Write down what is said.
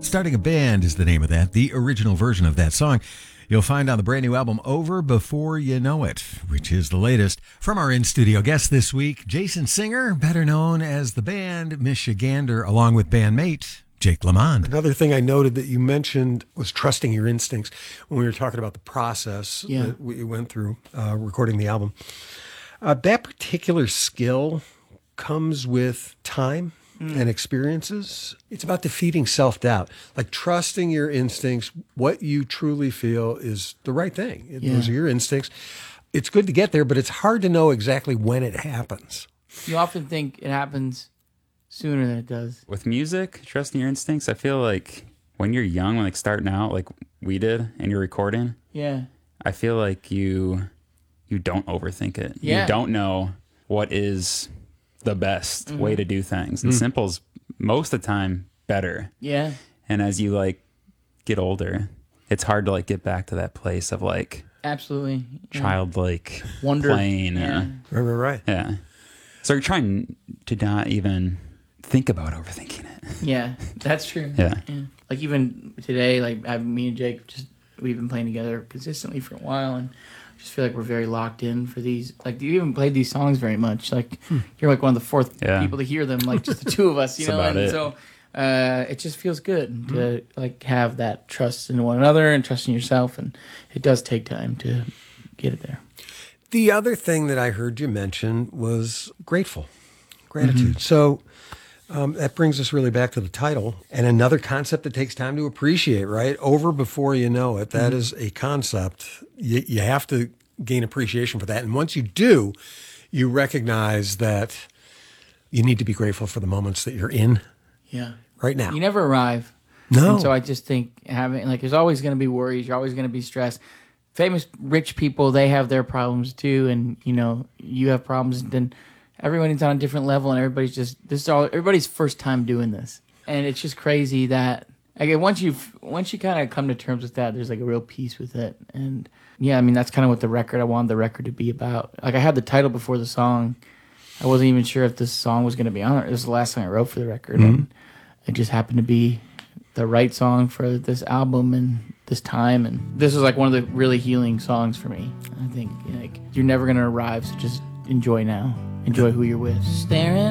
Starting a Band is the name of that, the original version of that song. You'll find on the brand new album Over Before You Know It, which is the latest. From our in-studio guest this week, Jason Singer, better known as the band Michigander, along with bandmate Jake Lamond. Another thing I noted that you mentioned was trusting your instincts when we were talking about the process that we went through recording the album. That particular skill comes with time and experiences. It's about defeating self-doubt, like trusting your instincts. What you truly feel is the right thing. Those are your instincts. It's good to get there, but it's hard to know exactly when it happens. You often think it happens sooner than it does. With music, trusting your instincts, I feel like when you're young, like starting out like we did, and you're recording, I feel like you don't overthink it. You don't know what is the best way to do things. And simple's most of the time better. Yeah. And as you like get older, it's hard to like get back to that place of like absolutely childlike wonder playing. Right. Yeah. So you're trying to not even think about overthinking it. Yeah, that's true. Yeah. Like even today, like me and Jake we've been playing together consistently for a while, and I just feel like we're very locked in for these. Like, you haven't played these songs very much. Like, you're like one of the fourth people to hear them. Like, just the two of us, you know. And so it just feels good to like have that trust in one another and trust in yourself. And it does take time to get it there. The other thing that I heard you mention was gratitude. So that brings us really back to the title and another concept that takes time to appreciate, right? Over before you know it. That is a concept. You have to gain appreciation for that. And once you do, you recognize that you need to be grateful for the moments that you're in right now. You never arrive. No. And so I just think there's always going to be worries. You're always going to be stressed. Famous rich people, they have their problems too. And, you know, you have problems. Then everybody's on a different level, and everybody's first time doing this. And it's just crazy that once you kind of come to terms with that, there's like a real peace with it. And yeah, I mean, that's kind of what I wanted the record to be about. Like, I had the title before the song. I wasn't even sure if this song was going to be on it. It was the last song I wrote for the record. And it just happened to be the right song for this album and this time. And this was like one of the really healing songs for me. I think like you're never going to arrive, so just enjoy now. Enjoy who you're with. Staring